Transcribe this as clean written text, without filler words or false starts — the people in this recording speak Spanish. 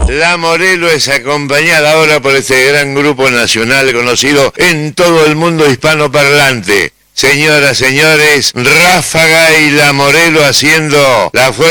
La Morelo es acompañada ahora por este gran grupo nacional conocido en todo el mundo hispanoparlante. Señoras, señores, Ráfaga y La Morelo haciendo la fuerza.